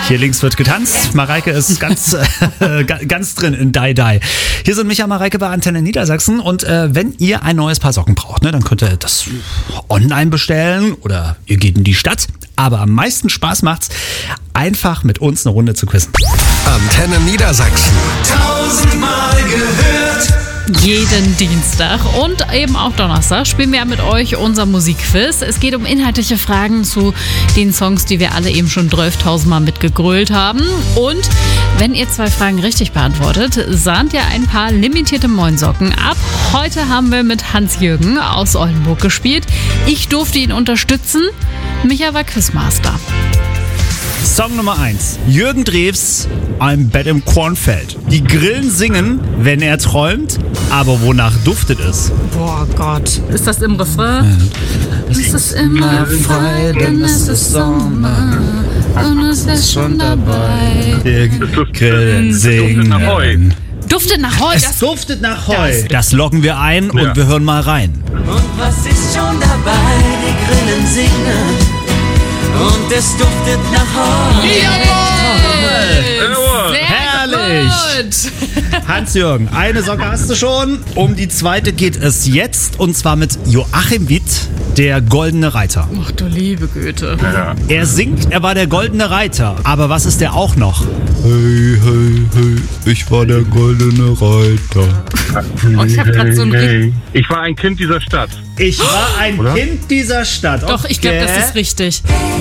Hier links wird getanzt. Mareike ist ganz drin in Die Die. Hier sind Micha und Mareike bei Antenne Niedersachsen. Und wenn ihr ein neues Paar Socken braucht, ne, dann könnt ihr das online bestellen oder ihr geht in die Stadt. Aber am meisten Spaß macht's, einfach mit uns eine Runde zu quizzen. Antenne Niedersachsen. 1000-mal gehört. Jeden Dienstag und eben auch Donnerstag spielen wir mit euch unser Musikquiz. Es geht um inhaltliche Fragen zu den Songs, die wir alle eben schon 12.000 Mal mitgegrölt haben. Und wenn ihr 2 Fragen richtig beantwortet, sahnt ihr ein paar limitierte Moinsocken ab. Heute haben wir mit Hans-Jürgen aus Oldenburg gespielt. Ich durfte ihn unterstützen. Micha war Quizmaster. Song Nummer 1. Jürgen Drews, Ein Bett im Kornfeld. Die Grillen singen, wenn er träumt, aber wonach duftet es? Boah Gott. Ist das im Refrain? Ist es immer frei, denn es ist Sommer und es ist schon dabei. Die Grillen singen. Duftet nach Heu. Es duftet nach Heu. Das loggen wir ein und wir hören mal rein. Und was ist schon dabei? Die Grillen singen. Und es duftet nach Heu. Jawohl! Herrlich! Gut. Hans-Jürgen, eine Socke hast du schon. Um die zweite geht es jetzt. Und zwar mit Joachim Witt, der Goldene Reiter. Ach du liebe Güte. Er singt, er war der Goldene Reiter. Aber was ist er auch noch? Hey, hey, hey, ich war der Goldene Reiter. Oh, ich hab grad so ein Ich war ein Kind dieser Stadt. Ich war ein Kind dieser Stadt. Doch, ich glaube, das ist richtig.